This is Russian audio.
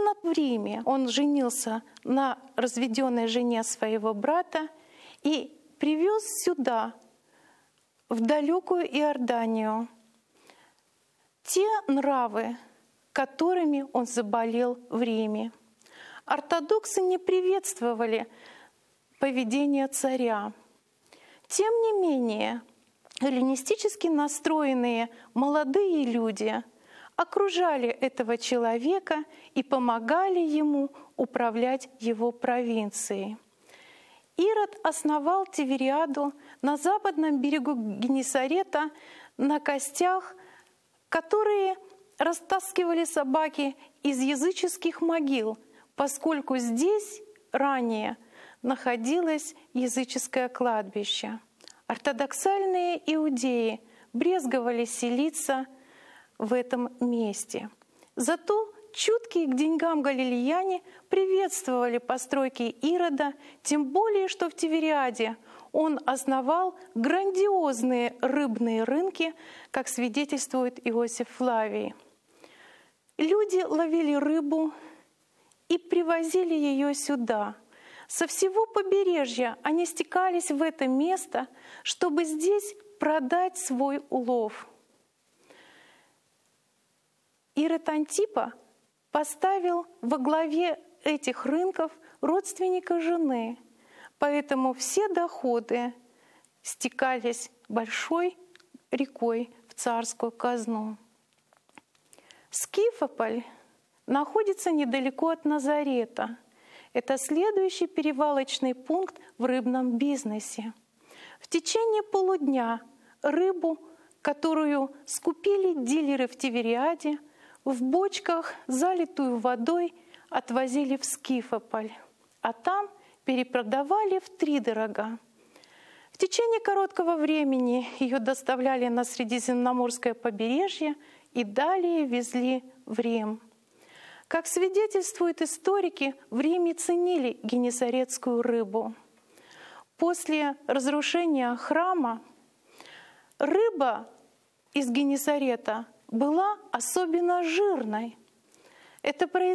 в Риме. Он женился на разведенной жене своего брата и привез сюда, в далекую Иорданию, те нравы, которыми он заболел в Риме. Ортодоксы не приветствовали поведение царя. Тем не менее, эллинистически настроенные молодые люди окружали этого человека и помогали ему управлять его провинцией. Ирод основал Тивериаду на западном берегу Генесарета на костях, которые растаскивали собаки из языческих могил, поскольку здесь ранее находилось языческое кладбище. Ортодоксальные иудеи брезговали селиться в этом месте. Зато чуткие к деньгам галилеяне приветствовали постройки Ирода, тем более, что в Тивериаде он основал грандиозные рыбные рынки, как свидетельствует Иосиф Флавий. Люди ловили рыбу и привозили ее сюда. Со всего побережья они стекались в это место, чтобы здесь продать свой улов. Ирод Антипа поставил во главе этих рынков родственника жены, поэтому все доходы стекались большой рекой в царскую казну. Скифополь находится недалеко от Назарета. Это следующий перевалочный пункт в рыбном бизнесе. В течение полудня рыбу, которую скупили дилеры в Тивериаде, в бочках, залитую водой, отвозили в Скифополь, а там перепродавали втридорога. В течение короткого времени ее доставляли на Средиземноморское побережье и далее везли в Рим. Как свидетельствуют историки, в Риме ценили генесаретскую рыбу. После разрушения храма рыба из Генесарета была особенно жирной. Это